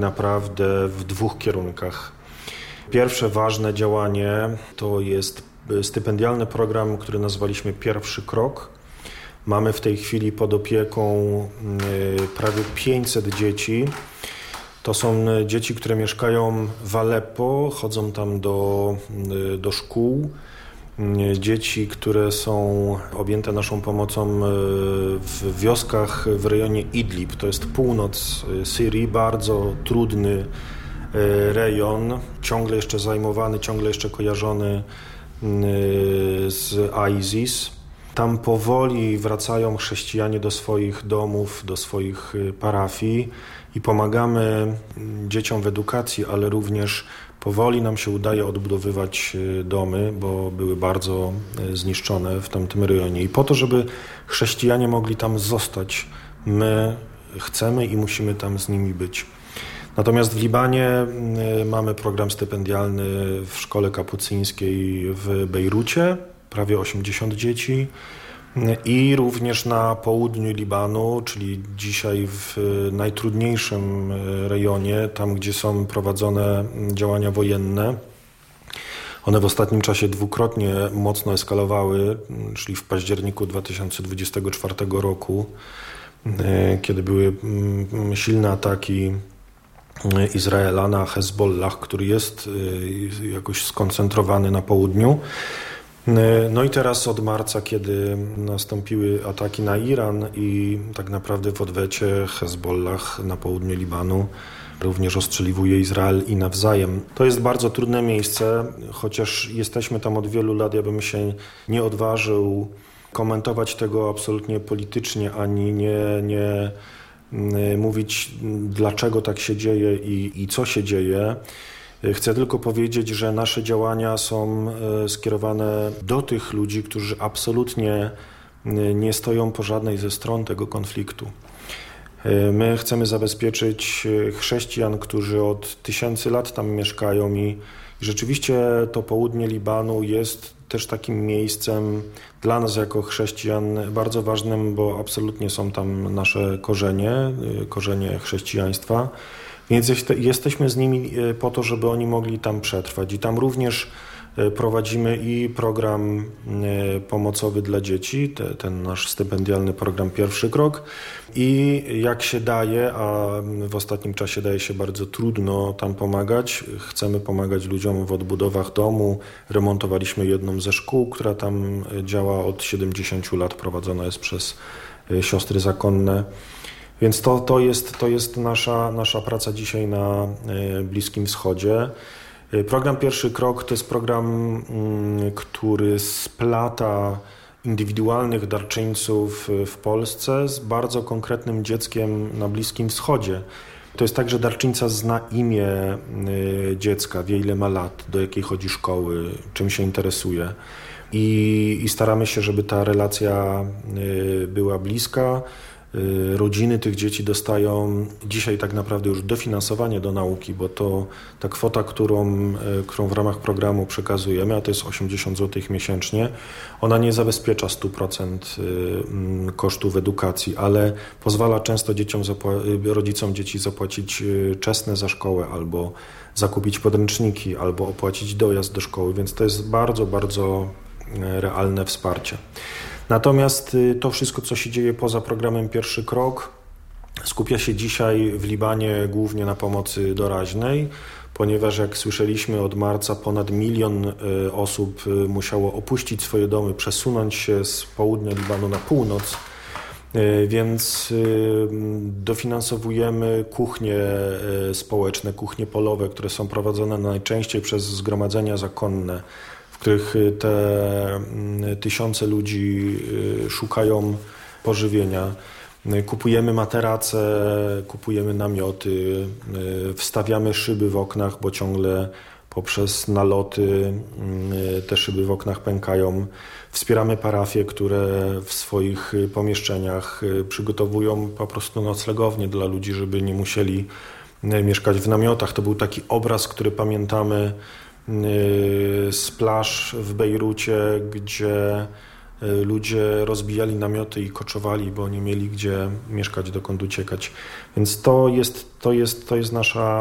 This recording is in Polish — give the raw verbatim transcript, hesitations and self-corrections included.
naprawdę w dwóch kierunkach. Pierwsze ważne działanie to jest stypendialny program, który nazwaliśmy Pierwszy Krok. Mamy w tej chwili pod opieką prawie pięćset dzieci. To są dzieci, które mieszkają w Aleppo, chodzą tam do, do szkół. Dzieci, które są objęte naszą pomocą w wioskach w rejonie Idlib. To jest północ Syrii, bardzo trudny rejon, ciągle jeszcze zajmowany, ciągle jeszcze kojarzony z ISIS. Tam powoli wracają chrześcijanie do swoich domów, do swoich parafii i pomagamy dzieciom w edukacji, ale również powoli nam się udaje odbudowywać domy, bo były bardzo zniszczone w tamtym rejonie. I po to, żeby chrześcijanie mogli tam zostać, my chcemy i musimy tam z nimi być. Natomiast w Libanie mamy program stypendialny w szkole kapucyńskiej w Bejrucie, prawie osiemdziesiąt dzieci. I również na południu Libanu, czyli dzisiaj w najtrudniejszym rejonie, tam gdzie są prowadzone działania wojenne. One w ostatnim czasie dwukrotnie mocno eskalowały, czyli w październiku dwa tysiące dwudziestego czwartego roku, kiedy były silne ataki Izraela na Hezbollah, który jest jakoś skoncentrowany na południu. No i teraz od marca, kiedy nastąpiły ataki na Iran i tak naprawdę w odwecie Hezbollah na południu Libanu również ostrzeliwuje Izrael i nawzajem. To jest bardzo trudne miejsce, chociaż jesteśmy tam od wielu lat, ja bym się nie odważył komentować tego absolutnie politycznie, ani nie, nie mówić, dlaczego tak się dzieje i, i co się dzieje. Chcę tylko powiedzieć, że nasze działania są skierowane do tych ludzi, którzy absolutnie nie stoją po żadnej ze stron tego konfliktu. My chcemy zabezpieczyć chrześcijan, którzy od tysięcy lat tam mieszkają i rzeczywiście to południe Libanu jest też takim miejscem dla nas jako chrześcijan bardzo ważnym, bo absolutnie są tam nasze korzenie, korzenie chrześcijaństwa. Więc jesteśmy z nimi po to, żeby oni mogli tam przetrwać. I tam również prowadzimy i program pomocowy dla dzieci, te, ten nasz stypendialny program Pierwszy Krok. I jak się daje, a w ostatnim czasie daje się bardzo trudno tam pomagać, chcemy pomagać ludziom w odbudowach domu. Remontowaliśmy jedną ze szkół, która tam działa od siedemdziesięciu lat, prowadzona jest przez siostry zakonne. Więc to, to jest, to jest nasza, nasza praca dzisiaj na Bliskim Wschodzie. Program Pierwszy Krok to jest program, który splata indywidualnych darczyńców w Polsce z bardzo konkretnym dzieckiem na Bliskim Wschodzie. To jest tak, że darczyńca zna imię dziecka, wie ile ma lat, do jakiej chodzi szkoły, czym się interesuje. I, i staramy się, żeby ta relacja była bliska. Rodziny tych dzieci dostają dzisiaj tak naprawdę już dofinansowanie do nauki, bo to ta kwota, którą, którą w ramach programu przekazujemy, a to jest osiemdziesiąt złotych miesięcznie, ona nie zabezpiecza stu procent kosztów edukacji, ale pozwala często dzieciom, rodzicom dzieci zapłacić czesne za szkołę albo zakupić podręczniki, albo opłacić dojazd do szkoły, więc to jest bardzo, bardzo realne wsparcie. Natomiast to wszystko, co się dzieje poza programem Pierwszy Krok, skupia się dzisiaj w Libanie głównie na pomocy doraźnej, ponieważ jak słyszeliśmy od marca ponad milion osób musiało opuścić swoje domy, przesunąć się z południa Libanu na północ, więc dofinansowujemy kuchnie społeczne, kuchnie polowe, które są prowadzone najczęściej przez zgromadzenia zakonne, w których te tysiące ludzi szukają pożywienia. Kupujemy materace, kupujemy namioty, wstawiamy szyby w oknach, bo ciągle poprzez naloty te szyby w oknach pękają. Wspieramy parafie, które w swoich pomieszczeniach przygotowują po prostu noclegownie dla ludzi, żeby nie musieli mieszkać w namiotach. To był taki obraz, który pamiętamy z plaż w Bejrucie, gdzie ludzie rozbijali namioty i koczowali, bo nie mieli gdzie mieszkać, dokąd uciekać. Więc to jest, to jest, to jest nasza